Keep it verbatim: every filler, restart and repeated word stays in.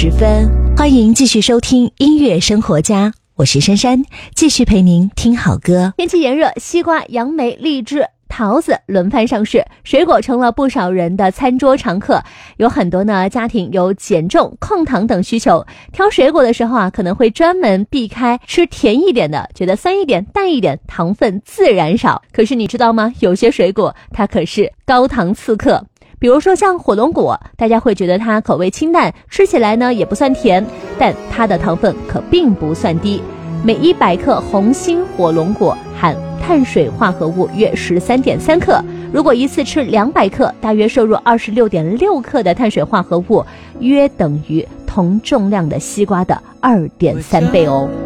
十分，欢迎继续收听音乐生活家，我是珊珊，继续陪您听好歌。 天气炎热，西瓜、杨梅、荔枝、桃子轮番上市，水果成了不少人的餐桌常客。有很多呢家庭有减重、控糖等需求，挑水果的时候啊，可能会专门避开吃甜一点的，觉得酸一点、淡一点，糖分自然少。可是你知道吗？有些水果它可是高糖刺客。比如说像火龙果，大家会觉得它口味清淡，吃起来呢也不算甜，但它的糖分可并不算低。每一百克红心火龙果含碳水化合物约 十三点三克，如果一次吃两百克，大约摄入 二十六点六克的碳水化合物，约等于同重量的西瓜的 二点三倍哦。